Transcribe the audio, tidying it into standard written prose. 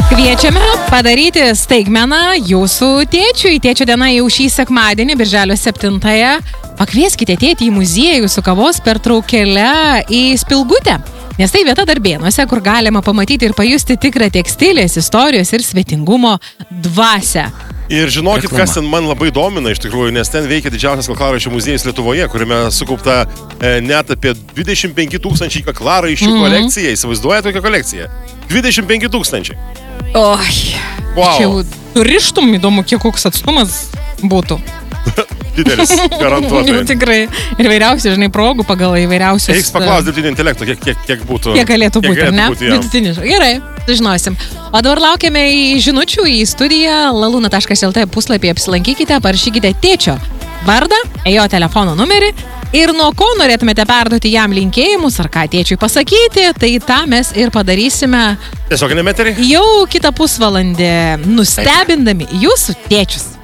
Kviečiame padaryti staigmeną jūsų tėčiui. Tėčio diena jau šį sekmadienį, birželio 7-ąją. Pakvieskite tėtį į muziejų su kavos pertraukėle į Spilgutę. Nes tai vieta Darbėnuose, kur galima pamatyti ir pajusti tikrą tekstilės, istorijos ir svetingumo dvasią. Ir žinokit, kas ten man labai domina iš tikrųjų, nes ten veikia didžiausias kaklaraiščių muziejus Lietuvoje, kuriame sukaupta net apie 25 000 kaklaraiščių kolekciją. Įsivaizduoja tokią kolekciją? 25 000. Oi, Wow. čia jau turištum, įdomu, kiek koks atstumas būtų. Didelis, garantuotai. Jau tikrai. Ir įvairiausių, žinai, progų pagal įvairiausius... Reiks paklausti dirbtinio intelekto, kiek būtų... Kiek galėtų būti, ar ne? Būti, jo. Vidutiniškai. Gerai, žinosim. O dabar laukiame į žinučių į studiją laluna.lt puslapį, apsilankykite, parašykite tėčio vardą, jo telefono numerį ir nuo ko norėtumėte perduoti jam linkėjimus ar ką tėčiui pasakyti, tai tą mes ir padarysime Tiesiog nemeterį? jau kitą pusvalandį, nustebindami jūsų tėčius.